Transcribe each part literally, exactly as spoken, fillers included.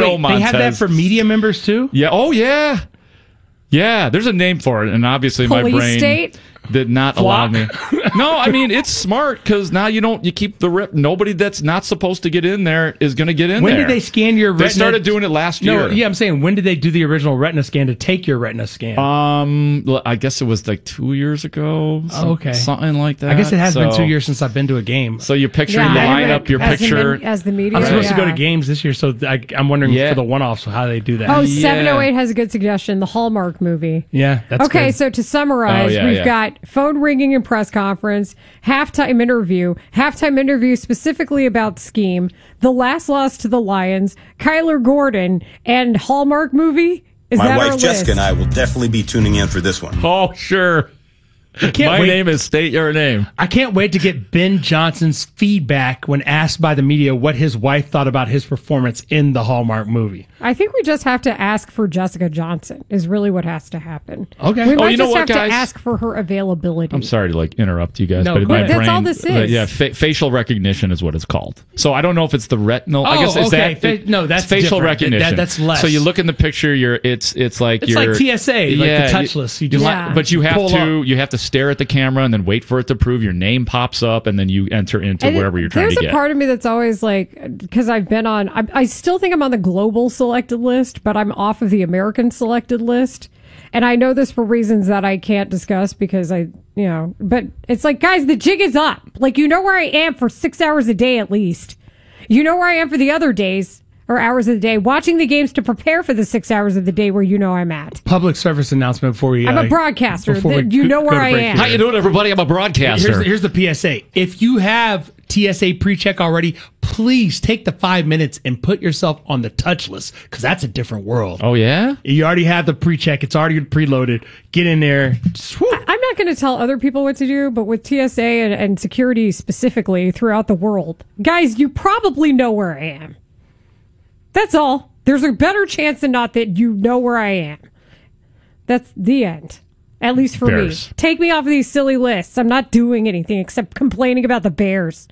know, wait, Montez. They have that for media members, too? Yeah. Oh, yeah. Yeah, there's a name for it, and obviously Police my brain state? did not allow me. No, I mean, it's smart because now you don't, you keep the rip. Nobody that's not supposed to get in there is going to get in when there. When did they scan your retina? They started doing it last no, year. Yeah, I'm saying, when did they do the original retina scan to take your retina scan? Um, I guess it was like two years ago. Some, oh, okay. Something like that. I guess it has so, been two years since I've been to a game. So you're picturing Yeah, the lineup, your as the picture. min- as the media. I'm supposed yeah. to go to games this year, so I, I'm wondering Yeah. for the one-offs how they do that. Oh, Yeah. seven oh eight has a good suggestion. The Hallmark movie. Yeah, that's okay, good. so to summarize, Oh, yeah, we've yeah. got phone ringing and press conference, halftime interview, halftime interview specifically about scheme, the last loss to the Lions, Kyler Gordon, and Hallmark movie. Is My that our wife Jessica list? and I will definitely be tuning in for this one. Oh, sure. I can't My wait. name is State Your Name. I can't wait to get Ben Johnson's feedback when asked by the media what his wife thought about his performance in the Hallmark movie. I think we just have to ask for Jessica Johnson is really what has to happen. Okay. We Oh, might you know just what, have guys? to ask for her availability. I'm sorry to like interrupt you guys, No, but go my ahead. brain, That's all this uh, is. yeah, fa- facial recognition is what it's called. So I don't know if it's the retinal. I Oh, guess it's okay. that. Fa- no, that's it's facial different. recognition. That- that's less. So you look in the picture. You're. It's. It's like It's you're, like T S A, like the touchless. You just Yeah. But you have pull to. up. You have to stare at the camera and then wait for it to prove your name pops up, and then you enter into And wherever you're trying there's to a get. part of me that's always like, because I've been on, I, I still think I'm on the global selected list, but I'm off of the American selected list. And I know this for reasons that I can't discuss because I, you know, but it's like, guys, the jig is up. Like, you know where I am for six hours a day at least. You know where I am for the other days or hours of the day, watching the games to prepare for the six hours of the day where you know I'm at. Public service announcement before we. I'm uh, a broadcaster. before we Th- you go- know go where to I break am. here. How you doing, everybody? I'm a broadcaster. Here's, here's the P S A. If you have T S A pre-check already, please take the five minutes and put yourself on the touch list because that's a different world. oh yeah. You already have the pre-check. It's already preloaded. Get in there. Just, whew. I'm not going to tell other people what to do, but with T S A and, and security specifically throughout the world, guys, you probably know where I am. That's all. There's a better chance than not that you know where I am. That's the end. At least for Bears. me. Take me off of these silly lists. I'm not doing anything except complaining about the Bears.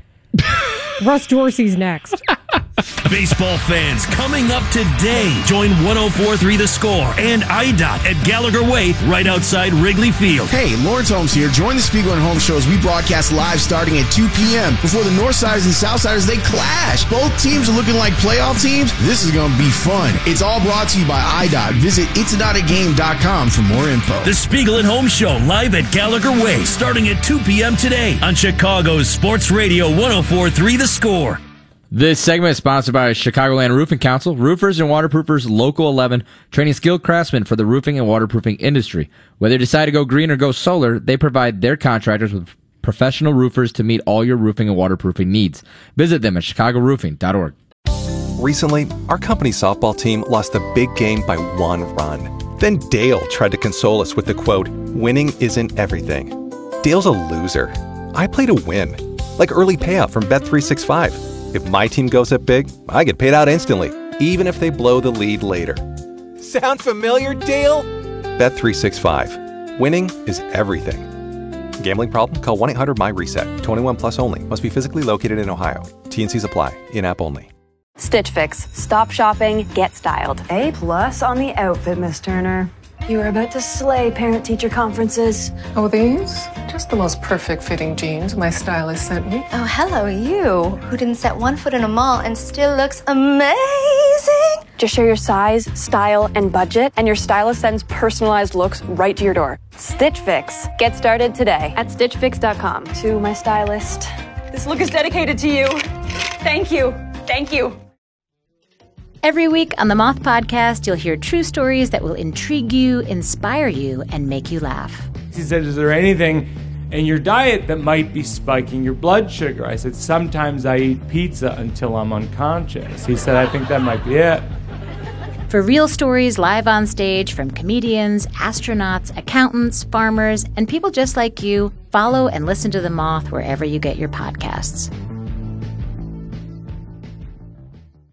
Russ Dorsey's next. Baseball fans, coming up today, join one oh four point three The Score and I D O T at Gallagher Way, right outside Wrigley Field. Hey, Lawrence Holmes here. Join the Spiegel and Holmes shows we broadcast live starting at two p.m. Before the Northsiders and Southsiders, they clash. Both teams are looking like playoff teams. This is going to be fun. It's all brought to you by I D O T. Visit its a dot a game dot com for more info. The Spiegel and Holmes Show, live at Gallagher Way, starting at two p.m. today on Chicago's Sports Radio one oh four point three The Score. This segment is sponsored by Chicagoland Roofing Council, roofers and waterproofers Local eleven, training skilled craftsmen for the roofing and waterproofing industry. Whether you decide to go green or go solar, they provide their contractors with professional roofers to meet all your roofing and waterproofing needs. Visit them at chicago roofing dot org. Recently, our company's softball team lost a big game by one run. Then Dale tried to console us with the quote, "Winning isn't everything." Dale's a loser. I play to win, like early payout from Bet three sixty-five. If my team goes up big, I get paid out instantly, even if they blow the lead later. Sound familiar, Dale? Bet three sixty-five. Winning is everything. Gambling problem? Call one eight hundred M Y reset. twenty-one plus only. Must be physically located in Ohio. T and C's apply. In-app only. Stitch Fix. Stop shopping, get styled. A plus on the outfit, Miss Turner. You are about to slay parent-teacher conferences. Oh, these? Just the most perfect fitting jeans my stylist sent me. Oh, hello, you, who didn't set one foot in a mall and still looks amazing. Just share your size, style, and budget, and your stylist sends personalized looks right to your door. Stitch Fix. Get started today at stitch fix dot com. To my stylist, this look is dedicated to you. Thank you. Thank you. Every week on the Moth Podcast, you'll hear true stories that will intrigue you, inspire you, and make you laugh. He said, is there anything in your diet that might be spiking your blood sugar? I said, sometimes I eat pizza until I'm unconscious. He said, I think that might be it. For real stories live on stage from comedians, astronauts, accountants, farmers, and people just like you, follow and listen to The Moth wherever you get your podcasts.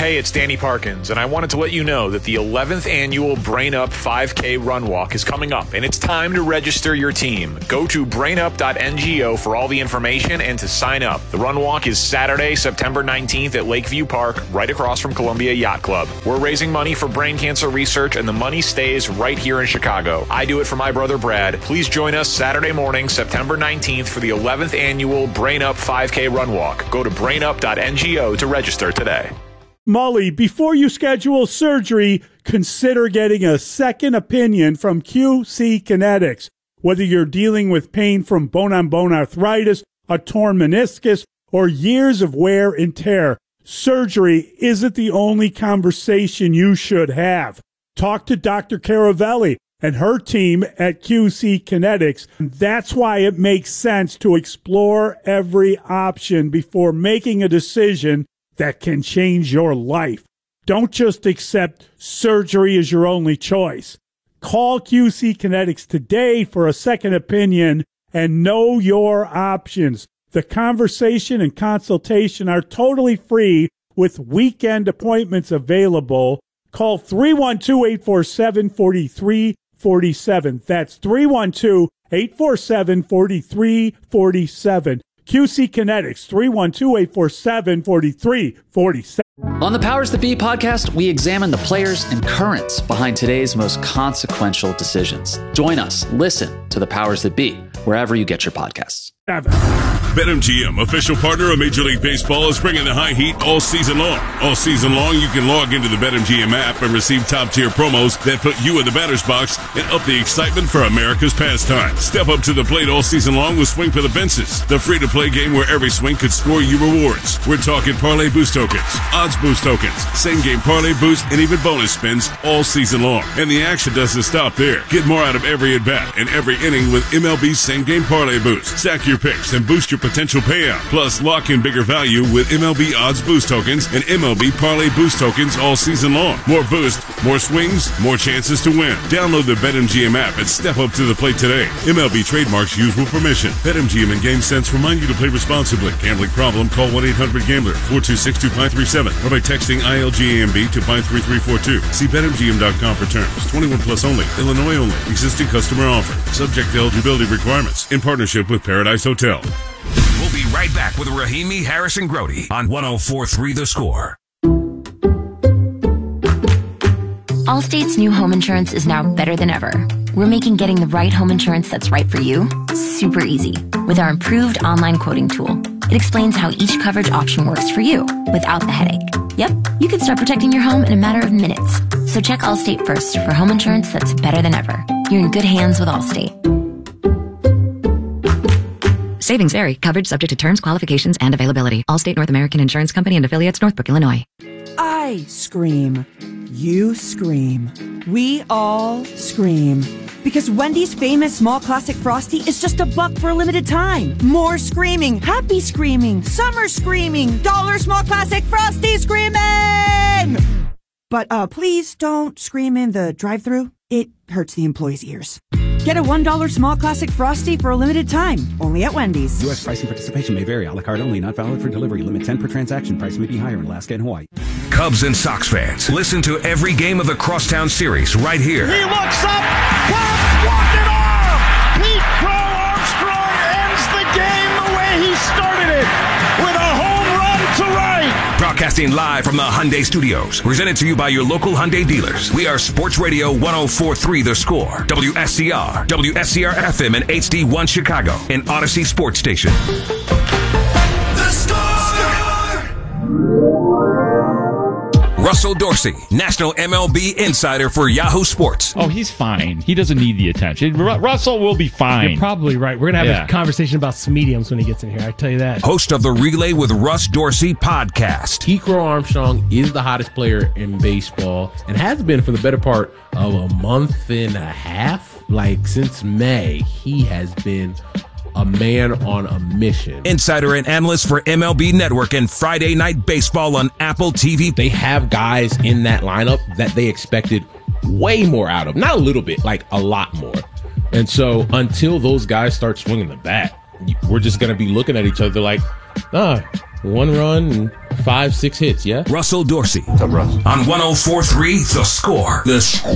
Hey, it's Danny Parkins, and I wanted to let you know that the eleventh annual Brain Up five K Run Walk is coming up, and it's time to register your team. Go to brain up dot n g o for all the information and to sign up. The Run Walk is Saturday, September nineteenth at Lakeview Park, right across from Columbia Yacht Club. We're raising money for brain cancer research, and the money stays right here in Chicago. I do it for my brother Brad. Please join us Saturday morning, September nineteenth for the eleventh annual Brain Up five K Run Walk. Go to brain up dot n g o to register today. Molly, before you schedule surgery, consider getting a second opinion from Q C Kinetics. Whether you're dealing with pain from bone-on-bone arthritis, a torn meniscus, or years of wear and tear, surgery isn't the only conversation you should have. Talk to Doctor Caravelli and her team at Q C Kinetics. That's why it makes sense to explore every option before making a decision that can change your life. Don't just accept surgery as your only choice. Call Q C Kinetics today for a second opinion and know your options. The conversation and consultation are totally free with weekend appointments available. Call three one two, eight four seven, four three four seven. That's three one two, eight four seven, four three four seven. Q C Kinetics, three one two, eight four seven, four three four seven. On the Powers That Be podcast, we examine the players and currents behind today's most consequential decisions. Join us. Listen to the Powers That Be, wherever you get your podcasts. BetMGM, official partner of Major League Baseball, is bringing the high heat all season long. All season long, you can log into the BetMGM app and receive top-tier promos that put you in the batter's box and up the excitement for America's pastime. Step up to the plate all season long with Swing for the Fences, the free-to-play game where every swing could score you rewards. We're talking parlay boost tokens, odds boost tokens, same-game parlay boost, and even bonus spins all season long. And the action doesn't stop there. Get more out of every at-bat and every inning with M L B's same-game parlay boost. Stack your picks and boost your potential payout. Plus, lock in bigger value with M L B odds boost tokens and M L B parlay boost tokens all season long. More boost, more swings, more chances to win. Download the BetMGM app and step up to the plate today. M L B trademarks used with permission. BetMGM and GameSense remind you to play responsibly. Gambling problem? Call one eight hundred gambler, four two six, two five three seven or by texting I L G A M B to five three three four two. See Bet M G M dot com for terms. twenty-one plus only. Illinois only. Existing customer offer. Subject to eligibility requirements. In partnership with Paradise Hotel. We'll be right back with Rahimi, Harrison, Grody on one oh four three The Score. Allstate's new home insurance is now better than ever. We're making getting the right home insurance that's right for you super easy with our improved online quoting tool. It explains how each coverage option works for you without the headache. Yep, you can start protecting your home in a matter of minutes. So check Allstate first for home insurance that's better than ever. You're in good hands with Allstate. Savings vary. Coverage subject to terms, qualifications, and availability. Allstate North American Insurance Company and affiliates, Northbrook, Illinois. I scream. You scream. We all scream. Because Wendy's famous small classic Frosty is just a buck for a limited time. More screaming, happy screaming, summer screaming, dollar small classic Frosty screaming! But uh, please don't scream in the drive-thru. It hurts the employees' ears. Get a one dollar small classic Frosty for a limited time, only at Wendy's. U S price and participation may vary. A la carte only, not valid for delivery. Limit ten per transaction. Price may be higher in Alaska and Hawaii. Cubs and Sox fans, listen to every game of the Crosstown Series right here. He looks up, Cubs walk it off! Pete Crow Armstrong ends the game the way he started it, with a home run to right. Broadcasting live from the Hyundai Studios, presented to you by your local Hyundai dealers. We are Sports Radio one oh four three The Score, W S C R, W S C R F M, and H D one Chicago, and Odyssey Sports Station. The Score! Russell Dorsey, National M L B Insider for Yahoo Sports. Oh, he's fine. He doesn't need the attention. Ru- Russell will be fine. You're probably right. We're going to have Yeah. a conversation about some mediums when he gets in here. I tell you that. Host of the Relay with Russ Dorsey podcast. Pete Crow Armstrong is the hottest player in baseball and has been for the better part of a month and a half. Like since May, he has been a man on a mission. Insider and analyst for M L B Network and Friday Night Baseball on Apple T V. They have guys in that lineup that they expected way more out of. Not a little bit, like a lot more. And so until those guys start swinging the bat, we're just going to be looking at each other like, ah, one run and five, six hits, yeah? Russell Dorsey. What's up, Russ? On one oh four three The Score. The Score.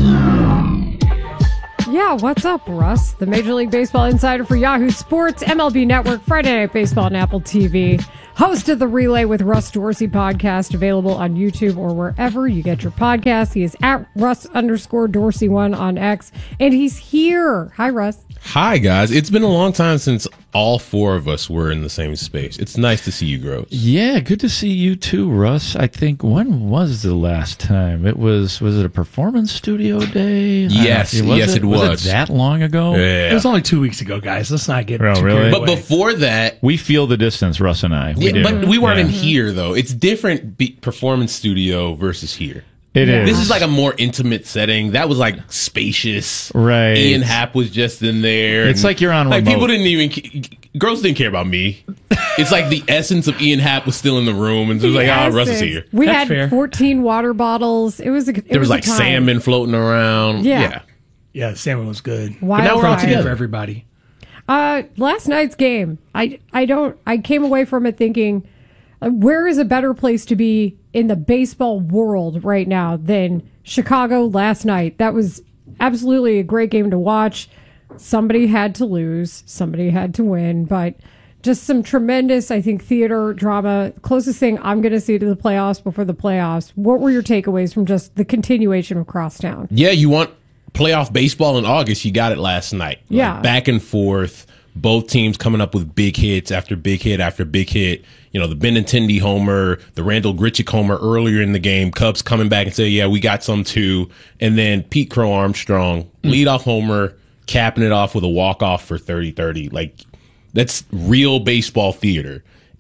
Yeah, what's up, Russ? The Major League Baseball insider for Yahoo Sports, M L B Network, Friday Night Baseball, and Apple T V. Host of the Relay with Russ Dorsey podcast, available on YouTube or wherever you get your podcasts. He is at Russ underscore Dorsey one on X, and he's here. Hi, Russ. Hi, guys. It's been a long time since all four of us were in the same space. It's nice to see you, Gross. Yeah, good to see you too, Russ. I think, when was the last time? It was, was it a performance studio day? Yes, uh, was yes, it, it was. Was it that long ago? Yeah. It was only two weeks ago, guys. Let's not get Oh, too really? carried But away. before that, We feel the distance, Russ and I. We yeah, do. but we weren't Yeah. in here, though. It's different be- performance studio versus here. It is. This is like a more intimate setting. That was like spacious. Right. Ian Happ was just in there. It's and, like you're on Like remote. people didn't even. Girls didn't care about me. It's like the essence of Ian Happ was still in the room, and it was like, ah, Russ is here. We That's had fair. fourteen water bottles. It was a, it There was a like time. salmon floating around. Yeah. yeah. Yeah, the salmon was good. Wild but now we're all fire. together, everybody. Uh, last night's game, I I don't I came away from it thinking, uh, where is a better place to be in the baseball world right now than Chicago last night? That was absolutely a great game to watch. Somebody had to lose, somebody had to win, but just some tremendous, I think, theater drama. Closest thing I'm going to see to the playoffs before the playoffs. What were your takeaways from just the continuation of Crosstown? Yeah, you want playoff baseball in August. You got it last night. Like, Yeah. back and forth. Both teams coming up with big hits after big hit after big hit. You know, the Benintendi homer, the Randall Grichuk homer earlier in the game. Cubs coming back and say, yeah, we got some too. And then Pete Crow Armstrong, leadoff homer, capping it off with a walk-off for thirty thirty. Like, that's real baseball theater.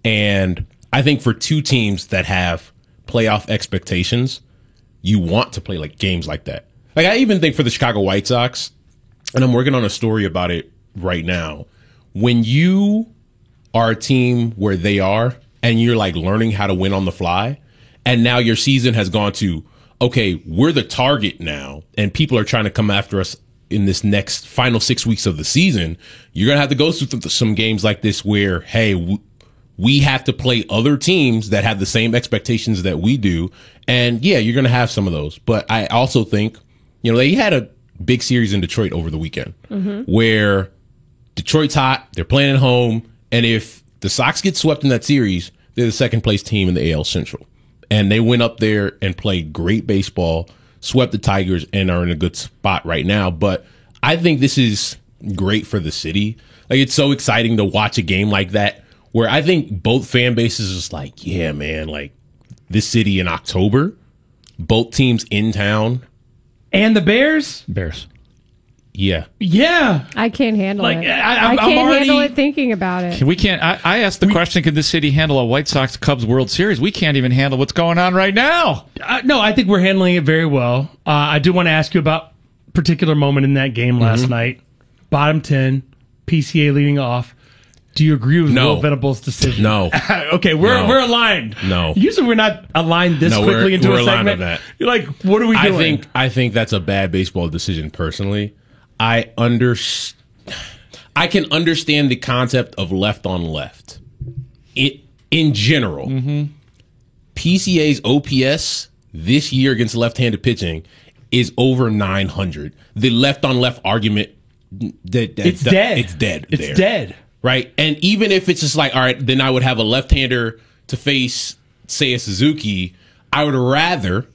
And I think for two teams that have playoff expectations, you want to play like games like that. Like, I even think for the Chicago White Sox, and I'm working on a story about it right now, when you are a team where they are and you're like learning how to win on the fly, and now your season has gone to, okay, we're the target now, and people are trying to come after us in this next final six weeks of the season, you're going to have to go through th- some games like this where, hey, w- we have to play other teams that have the same expectations that we do. And yeah, you're going to have some of those. But I also think, you know, they had a big series in Detroit over the weekend Mm-hmm. where Detroit's hot, they're playing at home, and if the Sox get swept in that series, they're the second place team in the A L Central. And they went up there and played great baseball, swept the Tigers, and are in a good spot right now. But I think this is great for the city. Like, it's so exciting to watch a game like that where I think both fan bases is like, yeah, man, like this city in October, both teams in town. And the Bears? Bears. Yeah. Yeah. I can't handle Like, it. I- I, I'm- I'm can't handle already- it thinking about it. We can't. I, I asked the question: could the city handle a White Sox Cubs World Series? We can't even handle what's going on right now. Uh, no, I think we're handling it very well. Uh, I do want to ask you about a particular moment in that game last Mhm. night. Bottom ten, P C A leading off. Do you agree with No. Will Venable's decision? No. Okay, we're No. we're aligned. No. Usually we're not aligned this No, quickly we're- into we're a aligned segment. on that. You're like, what are we doing? I think I think that's a bad baseball decision personally. I under I can understand the concept of left on left. It in general. P C A's O P S this year against left-handed pitching is over nine hundred. The left on left argument that, that It's that- dead. It's dead. It's there. dead. Right? And even if it's just like, all right, then I would have a left-hander to face, say, a Suzuki. I would rather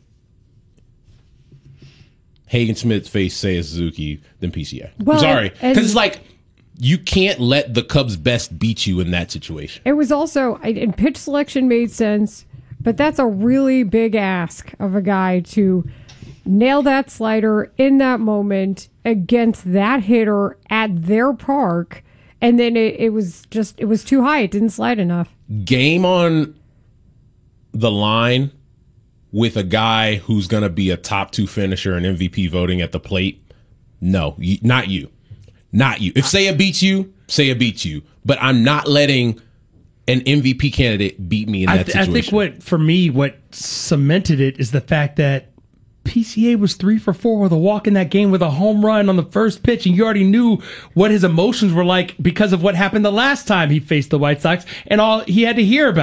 Hagen Smith face, say, a Suzuki than P C A. Well, I'm sorry. and- Because it's like, you can't let the Cubs' best beat you in that situation. It was also, I- and pitch selection made sense, but that's a really big ask of a guy to nail that slider in that moment against that hitter at their park. And then it, it was just, it was too high. It didn't slide enough. Game on the line with a guy who's going to be a top two finisher and M V P voting at the plate. No, you, not you. Not you. If Seiya beats you, Seiya beats you. But I'm not letting an M V P candidate beat me in I, that th- I situation. think what, for me, what cemented it is the fact that P C A was three for four with a walk in that game with a home run on the first pitch, and you already knew what his emotions were like because of what happened the last time he faced the White Sox, and all he had to hear about it.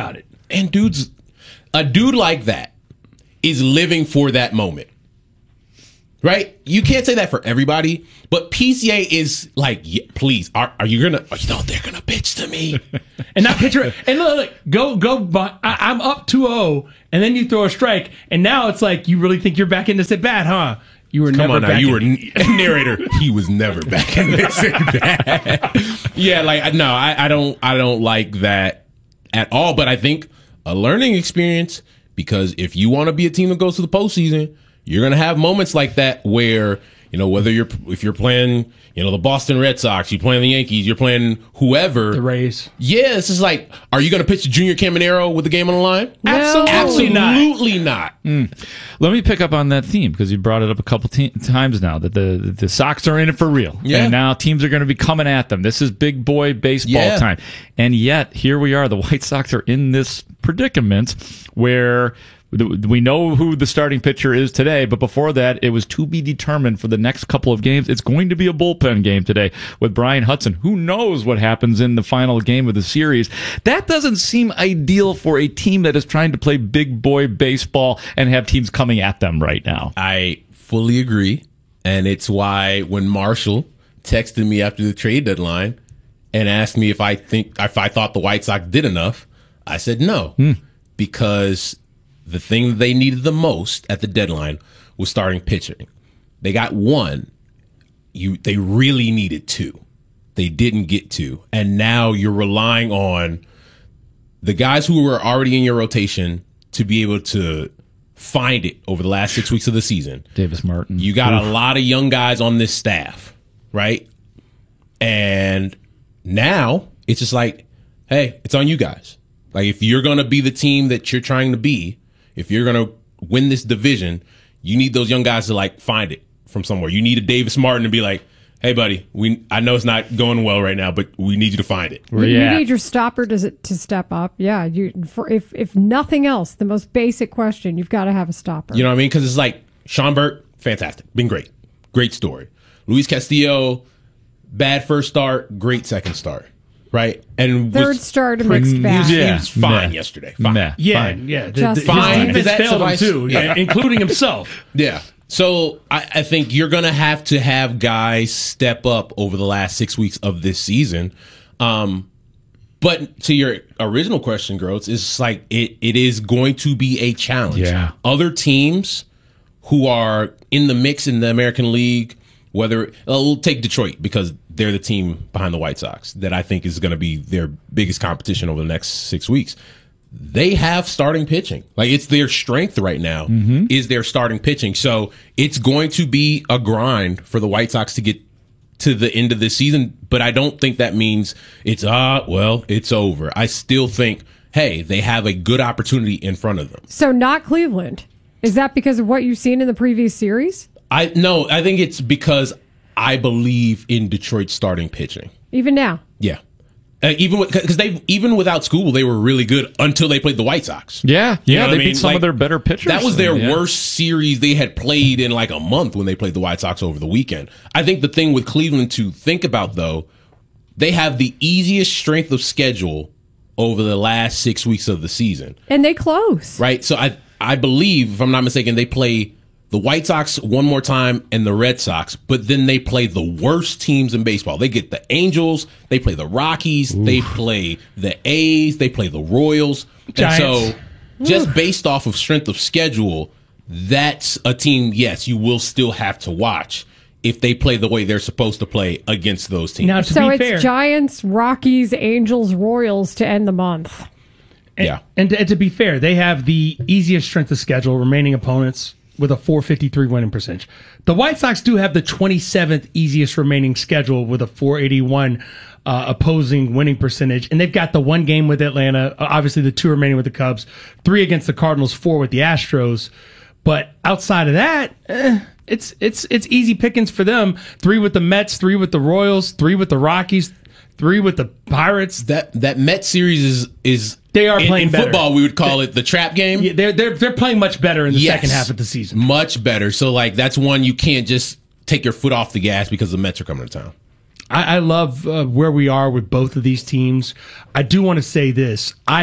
And dudes, a dude like that is living for that moment. Right? You can't say that for everybody, but P C A is like, yeah, please, are, are you gonna? You know, they're gonna pitch to me, and not pitch her. And look, look, go, go. I, I'm up two oh, and then you throw a strike, and now it's like you really think you're back in this at bat, huh? You were Come never on now, back you in. were narrator. He was never back in this at bat. Yeah, like no, I, I don't, I don't like that at all. But I think a learning experience, because if you want to be a team that goes to the postseason, you're going to have moments like that where, you know, whether you're, if you're playing, you know, the Boston Red Sox, you're playing the Yankees, you're playing whoever. The Rays. Yeah, it's just like, are you going to pitch Junior Caminero with the game on the line? No. Absolutely, Absolutely not. not. Mm. Let me pick up on that theme because you brought it up a couple te- times now that the the Sox are in it for real. Yeah. And now teams are going to be coming at them. This is big boy baseball Yeah. time. And yet, here we are. The White Sox are in this predicament where we know who the starting pitcher is today, but before that, it was to be determined for the next couple of games. It's going to be a bullpen game today with Brian Hudson. Who knows what happens in the final game of the series? That doesn't seem ideal for a team that is trying to play big boy baseball and have teams coming at them right now. I fully agree. And it's why when Marshall texted me after the trade deadline and asked me if I think if I thought the White Sox did enough, I said no. Hmm. Because the thing that they needed the most at the deadline was starting pitching. They got one. You they really needed two. They didn't get two. And now you're relying on the guys who were already in your rotation to be able to find it over the last six weeks of the season. Davis Martin. You got Oof. a lot of young guys on this staff, right? And now it's just like, hey, it's on you guys. Like, if you're going to be the team that you're trying to be, if you're going to win this division, you need those young guys to, like, find it from somewhere. You need a Davis Martin to be like, hey, buddy, we I know it's not going well right now, but we need you to find it. You, you need your stopper to to step up. Yeah, you for if if nothing else, the most basic question, you've got to have a stopper. You know what I mean? Because it's like Sean Burt, fantastic, been great, great story. Luis Castillo, bad first start, great second start, right? And Third was, start, a mixed bag. He was, Yeah. he was fine Meh. yesterday. Fine. Meh. Yeah, Fine. yeah. The, Just the, fine. his Does that defense failed him suffice? too, Yeah. including himself. Yeah. So I, I think you're going to have to have guys step up over the last six weeks of this season. Um, but to your original question, Groats, it's like it, it is going to be a challenge. Yeah. Other teams who are in the mix in the American League, whether we'll take Detroit because they're the team behind the White Sox that I think is going to be their biggest competition over the next six weeks. They have starting pitching. Like, it's their strength right now Mm-hmm. is their starting pitching. So it's going to be a grind for the White Sox to get to the end of this season. But I don't think that means it's, ah, well, it's over. I still think, hey, they have a good opportunity in front of them. So not Cleveland. Is that because of what you've seen in the previous series? I no, I think it's because I believe in Detroit starting pitching. Even now? Yeah. Uh, even because they even without Skubal, they were really good until they played the White Sox. Yeah, You yeah, know what they I beat mean? some Like, of their better pitchers. That was their Yeah. worst series they had played in like a month when they played the White Sox over the weekend. I think the thing with Cleveland to think about, though, they have the easiest strength of schedule over the last six weeks of the season. And they close. Right? So I I believe, if I'm not mistaken, they play the White Sox one more time and the Red Sox, but then they play the worst teams in baseball. They get the Angels, they play the Rockies, Oof. they play the A's, they play the Royals. Giants. And so just based off of strength of schedule, that's a team, yes, you will still have to watch if they play the way they're supposed to play against those teams. Now, to So be it's fair, Giants, Rockies, Angels, Royals to end the month. and, yeah. and to, and to be fair, they have the easiest strength of schedule, remaining opponents with a four fifty-three winning percentage. The White Sox do have the twenty-seventh easiest remaining schedule with a four eighty-one uh, opposing winning percentage, and they've got the one game with Atlanta, obviously the two remaining with the Cubs, three against the Cardinals, four with the Astros. But outside of that, eh, it's it's it's easy pickings for them. Three with the Mets, three with the Royals, three with the Rockies, three with the Pirates. That that Mets series is is They are in, playing in better. football. We would call it the trap game. Yeah, they're they're they're playing much better in the Yes. second half of the season. Much better. So like that's one you can't just take your foot off the gas because the Mets are coming to town. I, I love uh, where we are with both of these teams. I do want to say this. I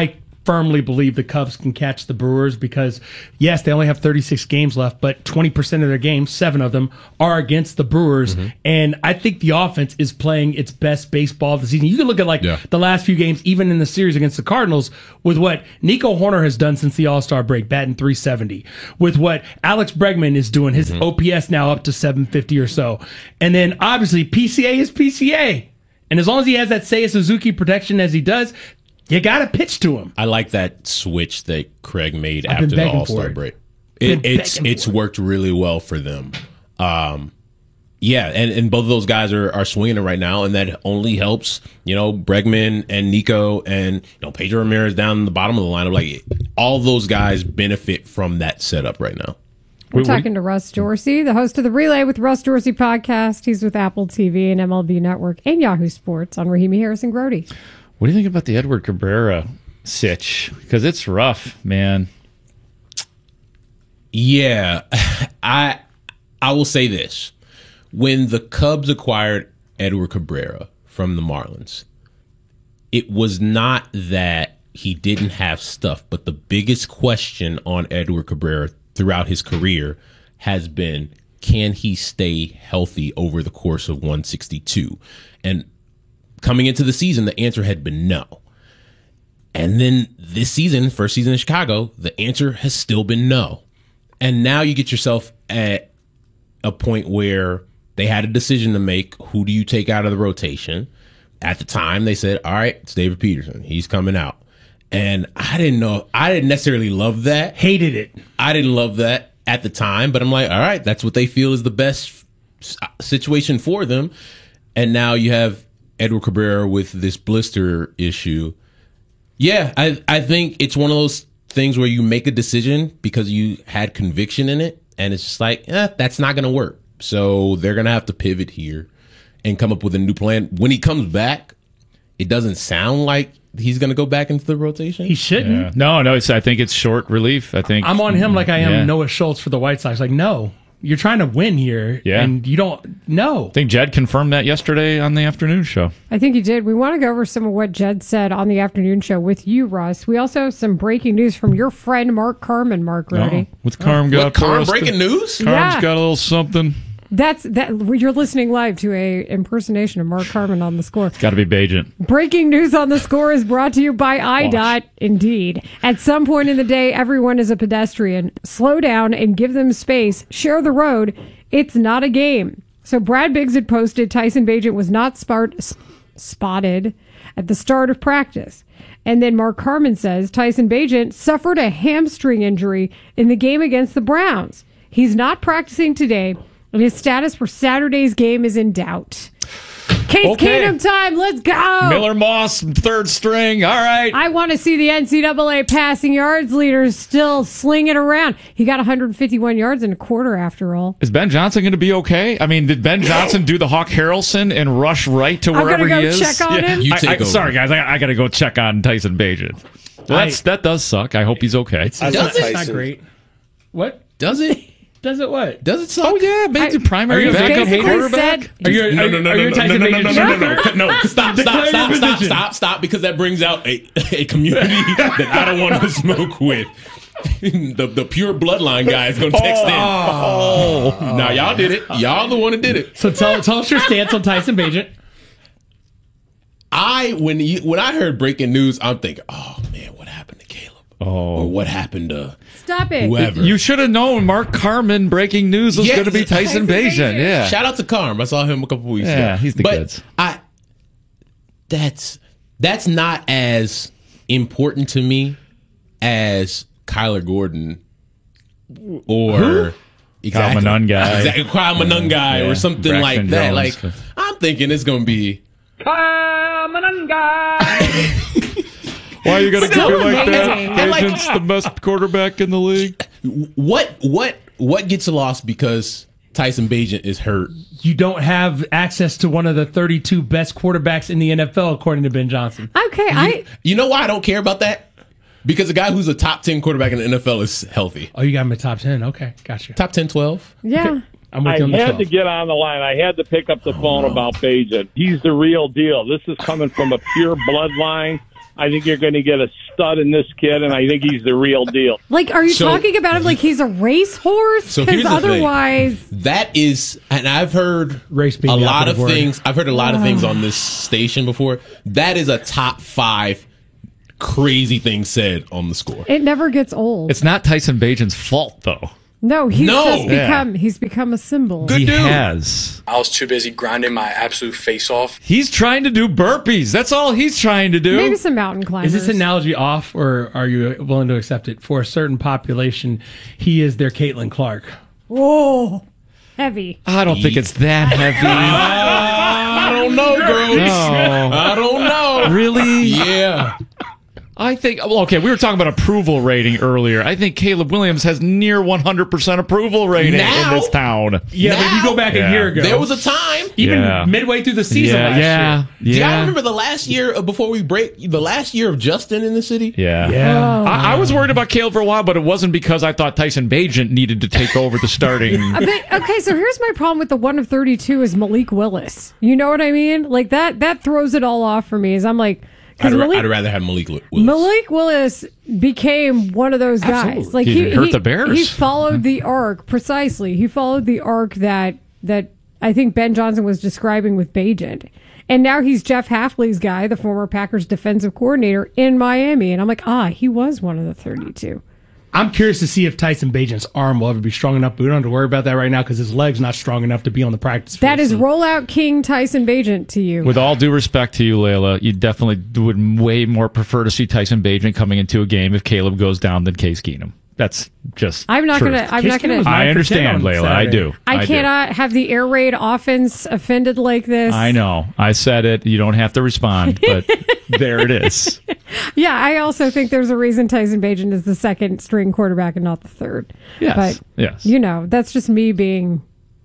firmly believe the Cubs can catch the Brewers because, yes, they only have thirty-six games left, but twenty percent of their games, seven of them, are against the Brewers. Mm-hmm. And I think the offense is playing its best baseball of the season. You can look at like yeah. the last few games, even in the series against the Cardinals, with what Nico Horner has done since the All-Star break, batting three seventy, with what Alex Bregman is doing, his mm-hmm. O P S now up to seven fifty or so. And then obviously P C A is P C A. And as long as he has that Seiya Suzuki protection as he does, you got to pitch to him. I like that switch that Craig made I've after the All-Star break. It, it's it's worked really well for them. Um, yeah, and, and both of those guys are, are swinging it right now, and that only helps, you know, Bregman and Nico and, you know, Pedro Ramirez down the bottom of the lineup. Like, all those guys benefit from that setup right now. We're talking to Russ Dorsey, the host of the Relay with Russ Dorsey podcast. He's with Apple T V and M L B Network and Yahoo Sports on Rahimi Harrison Grody. What do you think about the Edward Cabrera sitch? Because it's rough, man. Yeah, I I will say this. When the Cubs acquired Edward Cabrera from the Marlins, it was not that he didn't have stuff, but the biggest question on Edward Cabrera throughout his career has been, can he stay healthy over the course of one sixty-two? And coming into the season, the answer had been no. And then this season, first season in Chicago, the answer has still been no. And now you get yourself at a point where they had a decision to make. Who do you take out of the rotation? At the time, they said, all right, it's David Peterson. He's coming out. And I didn't know. I didn't necessarily love that. Hated it. I didn't love that at the time. But I'm like, all right, that's what they feel is the best situation for them. And now you have Edward Cabrera with this blister issue. Yeah, I, I think it's one of those things where you make a decision because you had conviction in it. And it's just like, eh, that's not going to work. So they're going to have to pivot here and come up with a new plan. When he comes back, it doesn't sound like he's going to go back into the rotation. He shouldn't. Yeah. No, no. It's, I think it's short relief. I think I'm on him like I am yeah. Noah Schultz for the White Sox. Like, no, you're trying to win here, yeah. and you don't know. I think Jed confirmed that yesterday on the afternoon show. I think he did. We want to go over some of what Jed said on the afternoon show with you, Russ. We also have some breaking news from your friend Mark Carman, Mark Rody. Oh, what's Carm oh. got? What, Carm breaking news? Carm's yeah. got a little something. That's that. You're listening live to a impersonation of Mark Carman on The Score. Got to be Bajent. Breaking news on The Score is brought to you by I DOT. Indeed. At some point in the day, everyone is a pedestrian. Slow down and give them space. Share the road. It's not a game. So Brad Biggs had posted Tyson Bajent was not spart, sp- spotted at the start of practice. And then Mark Carman says Tyson Bajent suffered a hamstring injury in the game against the Browns. He's not practicing today, and his status for Saturday's game is in doubt. Case Okay. Keenum time. Let's go. Miller Moss, third string. All right. I want to see the N C double A passing yards leader still slinging around. He got one hundred fifty-one yards in a quarter after all. Is Ben Johnson going to be okay? I mean, did Ben Johnson do the Hawk Harrelson and rush right to I'm wherever gonna go he is? check on him. You I, take I, over. sorry, guys. I, I got to go check on Tyson Bajent. Well, that's, that does suck. I hope he's okay. It's, it's, it's not great. What? Does it? Does it what? Does it suck? Oh, yeah. Bajent, primary Are you backup basically quarterback. said- Are you, are, No, no, no, are no, you no, Tyson no, no, no, Bajent no, no, sucker? no, no. Stop, stop, Declare your stop, stop, position. stop, stop, because that brings out a, a community that I don't want to smoke with. the the pure bloodline guy is going to text in. Oh. Now, y'all did it. Y'all the one that did it. So tell, tell us your stance on Tyson Bajent. I, when you, when I heard breaking news, I'm thinking, oh, man, what happened to Caleb? Oh. Or what happened to Stop it. whoever? You should have known Mark Carman breaking news was Yeah, going to be Tyson, Tyson Bajent. Bajent. Yeah. Shout out to Carm. I saw him a couple weeks ago. Yeah, he's the but goods. I that's that's not as important to me as Kyler Gordon or Who? exactly Kyle Manun guy. exactly Kyle Manun guy Yeah. or something Braxton like that. Jones. Like I'm thinking it's gonna be Why are you going to So keep it like that? amazing. And like- Bajent's the best quarterback in the league. what what what gets lost because Tyson Bajent is hurt. You don't have access to one of the thirty-two best quarterbacks in the N F L, according to Ben Johnson. Okay, I You know why I don't care about that? Because the guy who's a top ten quarterback in the N F L is healthy. Oh, you got him at top ten. Okay, gotcha. Top ten, twelve. yeah. I'm with I you on the had twelve. to get on the line. I had to pick up the phone about Bajent. He's the real deal. This is coming from a pure bloodline I think you're going to get a stud in this kid, and I think he's the real deal. Like, are you So- talking about him like he's a racehorse? So Because here's the otherwise, thing. That is, and I've heard Race a being the lot of operative word. things. I've heard a lot of things on this station before. That is a top five crazy things said on the score. it never gets old. It's not Tyson Bajan's fault, though. no, he's No. just Yeah. become he's become a symbol. he has. I was too busy grinding my absolute face off. He's trying to do burpees. That's all he's trying to do. Maybe some mountain climbers. Is this analogy off, or are you willing to accept it? For a certain population, he is their Caitlin Clark. Whoa, heavy. I don't think it's that heavy. I don't know, girls. No. I don't know. Really? Yeah. I think, well, okay, we were talking about approval rating earlier. I think Caleb Williams has near one hundred percent approval rating Now? in this town. Yeah, but if you go back Yeah. a year ago, There was a time. even Yeah. midway through the season Yeah, last yeah, year. Do y'all yeah. remember the last year uh, before we break? The last year of Justin in the city. Yeah. Yeah. I, I was worried about Caleb for a while, but it wasn't because I thought Tyson Bagent needed to take over the starting. Uh, but, okay, so here's my problem with the one of thirty-two is Malik Willis. You know what I mean? Like that that throws it all off for me. Is I'm like, I'd, because ra- Malik, I'd rather have Malik Willis. Malik Willis became one of those guys. Absolutely. Like He he, hurt he, the Bears. he followed the arc precisely. He followed the arc that that I think Ben Johnson was describing with Bagent. And now he's Jeff Hafley's guy, the former Packers defensive coordinator in Miami. And I'm like, ah, he was one of the thirty-two. I'm curious to see if Tyson Bagent's arm will ever be strong enough, but we don't have to worry about that right now because his leg's not strong enough to be on the practice field. That is rollout king Tyson Bagent to you. With all due respect to you, Layla, you definitely would way more prefer to see Tyson Bagent coming into a game if Caleb goes down than Case Keenum. That's just. I'm not truth. gonna. I'm Case not Keenum gonna. was nine I for ten understand, on Layla. I Saturday. do. I, do. cannot have the air raid offense offended like this. I know. I said it. You don't have to respond, but there it is. Yeah, I also think there's a reason Tyson Bagent is the second string quarterback and not the third. Yes. But, yes. you know, that's just me being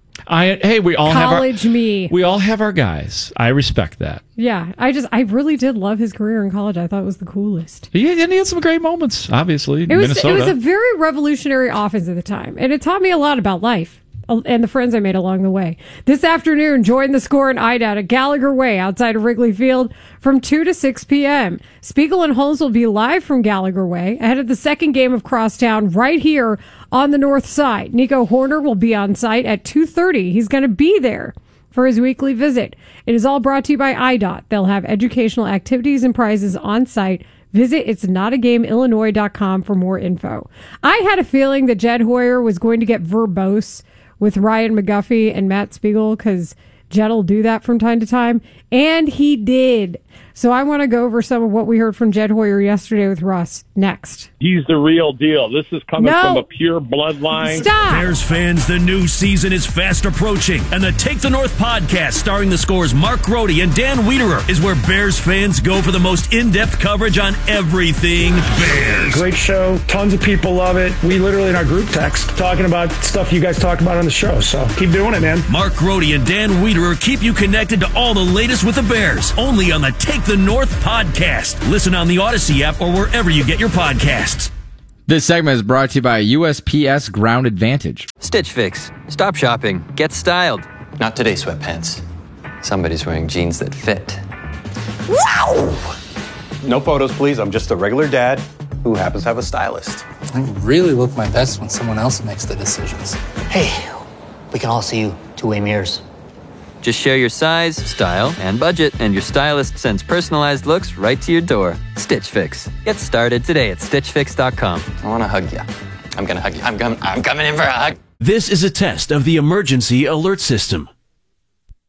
I hey, we all college have our, me. We all have our guys. I respect that. Yeah, I just, I really did love his career in college. I thought it was the coolest. Yeah, and he had some great moments. Obviously, in It was, Minnesota. it was a very revolutionary offense at the time, and it taught me a lot about life and the friends I made along the way. This afternoon, join the Score and I D O T at Gallagher Way outside of Wrigley Field from two to six p.m. Spiegel and Holmes will be live from Gallagher Way ahead of the second game of Crosstown right here on the north side. Nico Horner will be on site at two thirty. He's going to be there for his weekly visit. It is all brought to you by I D O T. They'll have educational activities and prizes on site. Visit it's not a game illinois dot com for more info. I had a feeling that Jed Hoyer was going to get verbose with Ryan McGuffey and Matt Spiegel because Jed will do that from time to time, and he did. So I want to go over some of what we heard from Jed Hoyer yesterday with Russ next. He's the real deal. This is coming No. from a pure bloodline. Stop. Bears fans, the new season is fast approaching, and the Take the North podcast, starring the Score's Mark Grody and Dan Wiederer, is where Bears fans go for the most in-depth coverage on everything Bears. Great show. Tons of people love it. We literally in our group text talking about stuff you guys talk about on the show. So keep doing it, man. Mark Grody and Dan Wiederer keep you connected to all the latest with the Bears, only on the Take the North podcast. Listen on the Odyssey app or wherever you get your podcasts. This segment is brought to you by U S P S Ground Advantage. Stitch Fix. Stop shopping. Get styled. Not today, sweatpants. Somebody's wearing jeans that fit. Wow! No photos, please. I'm just a regular dad who happens to have a stylist. I really look my best when someone else makes the decisions. Hey, we can all see you two-way mirrors. Just share your size, style, and budget, and your stylist sends personalized looks right to your door. Stitch Fix. Get started today at stitch fix dot com. I want to hug you. I'm going to hug you. I'm, com- I'm coming in for a hug. This is a test of the emergency alert system.